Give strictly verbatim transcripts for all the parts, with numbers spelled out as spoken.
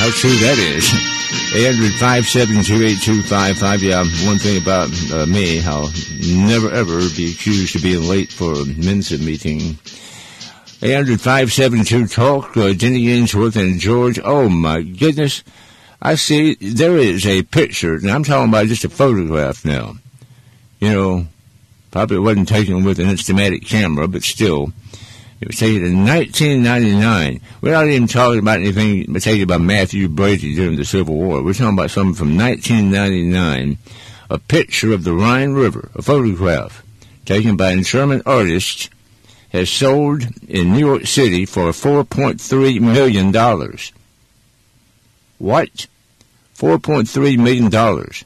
how true that is. eight hundred, five seven two, eight two five five. Yeah, one thing about uh, me, I'll never ever be accused of being late for a Mensa meeting. eight hundred, five seven two, talk. Uh, Denny Ainsworth and George. Oh, my goodness. I see there is a picture, and I'm talking about just a photograph now. You know, probably wasn't taken with an Instamatic camera, but still. It was taken in nineteen ninety-nine. We're not even talking about anything taken by Matthew Brady during the Civil War. We're talking about something from nineteen ninety-nine, a picture of the Rhine River, a photograph taken by a German artist, has sold in New York City for four point three million dollars. What? four point three million dollars.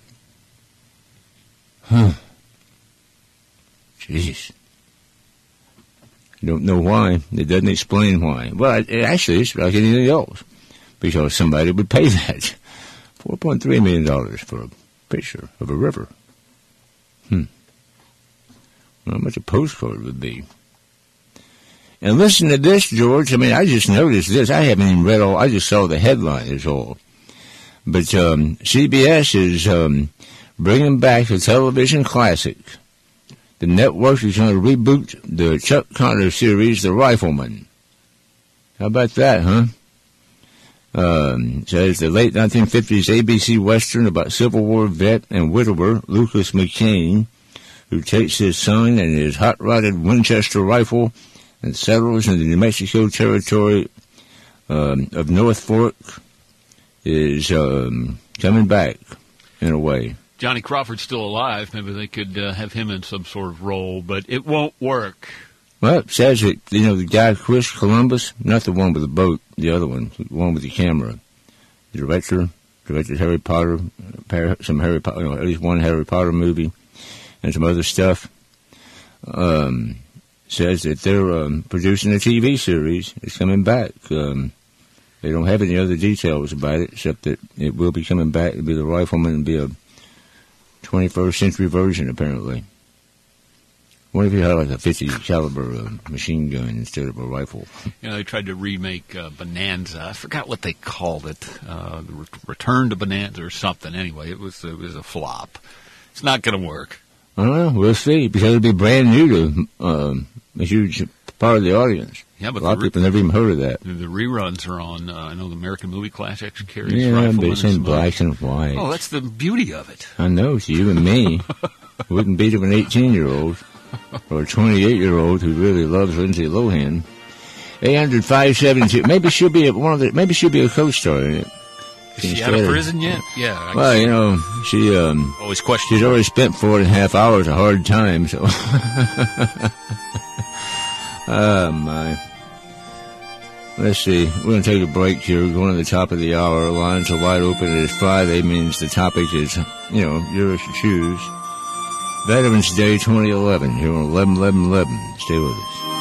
Huh. Jeez. Don't know why. It doesn't explain why. Well, it actually is like anything else, because somebody would pay that. four point three million dollars for a picture of a river. Hmm. Well, how much a postcard would be. And listen to this, George. I mean, I just noticed this. I haven't even read all. I just saw the headline is all. But um, C B S is um, bringing back a television classic. The network is going to reboot the Chuck Connor series, The Rifleman. How about that, huh? Um, it says the late nineteen fifties A B C Western about Civil War vet and widower Lucas McCain, who takes his son and his hot-rodded Winchester rifle and settles in the New Mexico territory um, of North Fork, is um, coming back in a way. Johnny Crawford's still alive. Maybe they could uh, have him in some sort of role, but it won't work. Well, it says that, you know, the guy, Chris Columbus, not the one with the boat, the other one, the one with the camera, the director, directed Harry Potter, some Harry Potter, you know, at least one Harry Potter movie, and some other stuff, um, says that they're um, producing a T V series. It's coming back. Um, they don't have any other details about it, except that it will be coming back. It'll be The Rifleman and be a twenty-first century version, apparently. What if you had like a fifty caliber uh, machine gun instead of a rifle? You know, they tried to remake uh, Bonanza. I forgot what they called it. Uh, the Re- Return to Bonanza or something. Anyway, it was it was a flop. It's not going to work. I don't know. We'll see, because it'll be brand new to um, a huge part of the audience. Yeah, but a lot of re- people never even heard of that. The, the reruns are on. Uh, I know the American Movie Classics carries. Yeah, but it's in black and white. Oh, that's the beauty of it. I know. It's you and me. Wouldn't beat up an eighteen-year-old or a twenty-eight-year-old who really loves Lindsay Lohan. eight hundred, five seven two. Maybe she'll be a, one of the. Maybe she'll be a co-star in it. Is she out of prison yet? Yeah. I well, you know, she um. Always question. She's already spent four and a half hours of hard time. So. Oh, my. Let's see. We're going to take a break here. We're going to the top of the hour. Lines are wide open. It is Friday. Means the topic is, you know, yours to choose. Veterans Day twenty eleven here on eleven eleven eleven. Stay with us.